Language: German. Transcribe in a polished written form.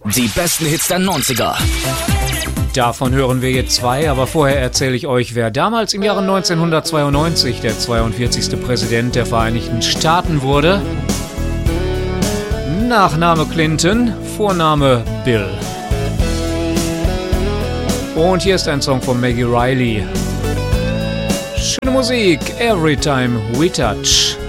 Die besten Hits der 90er. Davon hören wir jetzt zwei, aber vorher erzähle ich euch, wer damals im Jahre 1992 der 42. Präsident der Vereinigten Staaten wurde. Nachname Clinton, Vorname Bill. Und hier ist ein Song von Maggie Reilly. Schöne Musik, Every Time We Touch.